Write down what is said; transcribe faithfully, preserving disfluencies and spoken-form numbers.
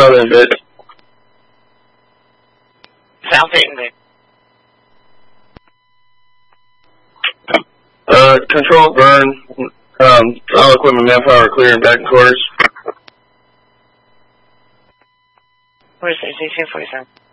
out in a bit. Sound hitting me. Uh, control burn. Um, all equipment manpower clear and back in quarters. forty-six, eighteen, forty-seven.